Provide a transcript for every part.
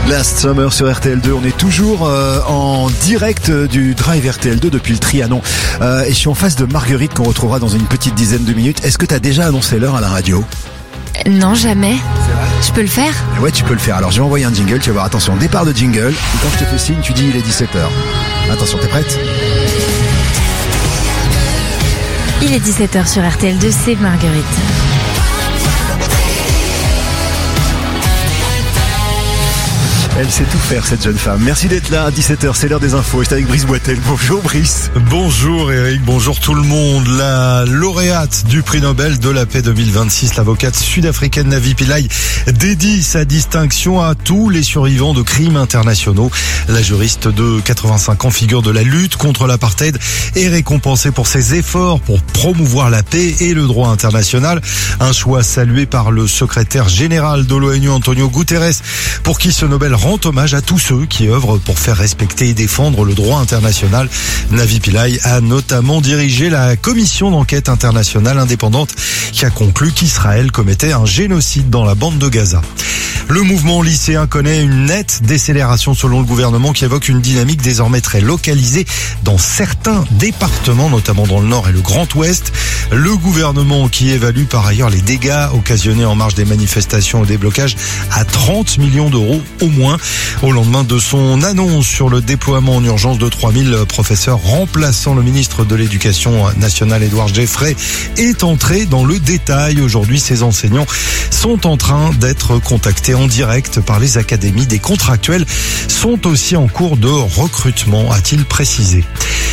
Last Summer sur RTL2, on est toujours en direct du Drive RTL2 depuis le Trianon. Et je suis en face de Marguerite qu'on retrouvera dans une petite dizaine de minutes. Est-ce que tu as déjà annoncé l'heure à la radio ? Non, jamais. C'est vrai ? Je peux le faire ? Ouais, tu peux le faire. Alors je vais envoyer un jingle, tu vas voir, attention, départ de jingle. Et quand je te fais signe, tu dis il est 17h. Attention, t'es prête ? Il est 17h sur RTL2, c'est Marguerite. Elle sait tout faire, cette jeune femme. Merci d'être là à 17h, c'est l'heure des infos. J'étais avec Brice Boitel. Bonjour Brice. Bonjour Eric, bonjour tout le monde. La lauréate du prix Nobel de la paix 2026, l'avocate sud-africaine Navi Pillay, dédie sa distinction à tous les survivants de crimes internationaux. La juriste de 85 ans, figure de la lutte contre l'apartheid, est récompensée pour ses efforts pour promouvoir la paix et le droit international. Un choix salué par le secrétaire général de l'ONU, Antonio Guterres, pour qui ce Nobel rend hommage à tous ceux qui œuvrent pour faire respecter et défendre le droit international. Navi Pillay a notamment dirigé la commission d'enquête internationale indépendante qui a conclu qu'Israël commettait un génocide dans la bande de Gaza. Le mouvement lycéen connaît une nette décélération selon le gouvernement qui évoque une dynamique désormais très localisée dans certains départements, notamment dans le Nord et le Grand Ouest. Le gouvernement qui évalue par ailleurs les dégâts occasionnés en marge des manifestations et des blocages à 30 millions d'euros au moins, au lendemain de son annonce sur le déploiement en urgence de 3000 professeurs remplaçant le ministre de l'Éducation nationale Édouard Geoffray est entré dans le détail. Aujourd'hui, ces enseignants sont en train d'être contactés en direct par les académies. Des contractuels sont aussi en cours de recrutement, a-t-il précisé.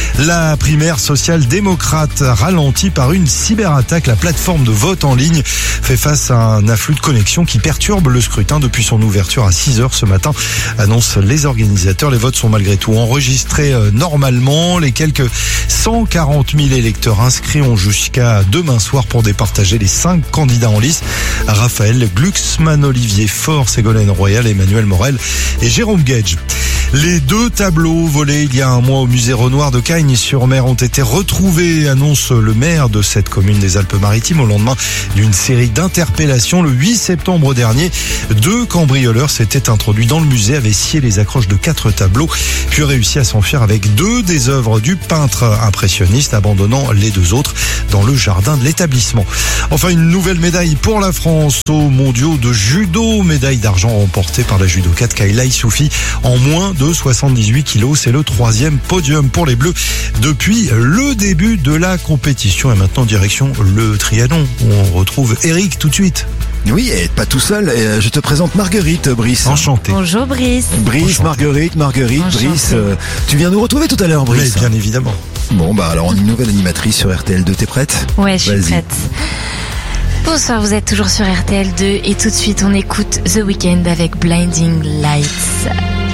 La primaire social-démocrate ralentie par une cyberattaque. La plateforme de vote en ligne fait face à un afflux de connexions qui perturbe le scrutin depuis son ouverture à 6h ce matin, annoncent les organisateurs. Les votes sont malgré tout enregistrés normalement. Les quelques 140 000 électeurs inscrits ont jusqu'à demain soir pour départager les 5 candidats en lice. Raphaël Glucksmann, Olivier Faure, Ségolène Royal, Emmanuel Morel et Jérôme Gage. Les 2 tableaux volés il y a un mois au musée Renoir de Cagnes-sur-Mer ont été retrouvés, annonce le maire de cette commune des Alpes-Maritimes au lendemain d'une série d'interpellations. Le 8 septembre dernier, 2 cambrioleurs s'étaient introduits dans le musée, avaient scié les accroches de 4 tableaux, puis réussi à s'enfuir avec 2 des œuvres du peintre impressionniste, abandonnant les 2 autres dans le jardin de l'établissement. Enfin, une nouvelle médaille pour la France aux mondiaux de judo, médaille d'argent remportée par la judokate Kayla Issoufi en moins de 78 kilos. C'est le 3e podium pour les Bleus depuis le début de la compétition. Et maintenant, direction le Trianon, où on retrouve Eric tout de suite. Oui, et pas tout seul. Je te présente Marguerite, Brice. Enchanté. Bonjour Brice. Brice, Marguerite, Enchanté. Brice. Tu viens nous retrouver tout à l'heure, Brice. Mais bien évidemment. Bon, bah alors on a une nouvelle animatrice sur RTL2. T'es prête ? Ouais, je suis Vas-y. prête. Bonsoir, vous êtes toujours sur RTL2 et tout de suite on écoute The Weeknd avec Blinding Lights.